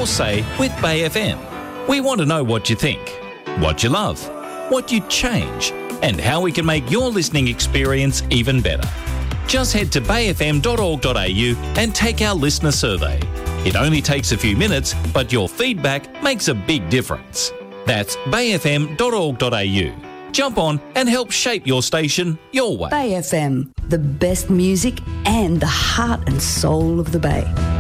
your say with Bay FM. We want to know what you think, what you love, what you'd change, and how we can make your listening experience even better. Just head to bayfm.org.au and take our listener survey. It only takes a few minutes, but your feedback makes a big difference. That's bayfm.org.au. Jump on and help shape your station your way. Bay FM, the best music and the heart and soul of the Bay.